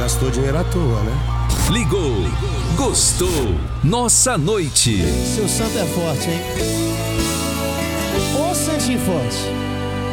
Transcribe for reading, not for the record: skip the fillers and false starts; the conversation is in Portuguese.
gastou dinheiro à toa, né? Ligou, gostou, nossa noite. Seu santo é forte, hein? Ô Santinho forte.